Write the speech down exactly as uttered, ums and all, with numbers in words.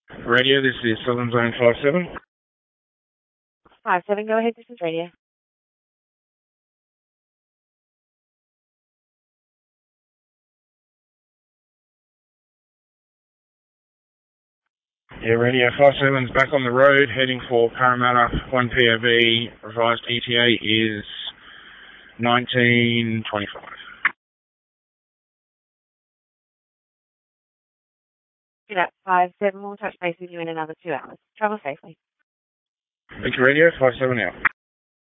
Radio, this is Southern Zone five seven. five seven, go ahead, this is radio. Yeah, Radio five seven's back on the road, heading for Parramatta. one P O V, revised E T A is nineteen twenty-five. Good at five seven, we'll touch base with you in another two hours. Travel safely. Thank you, Radio five seven out.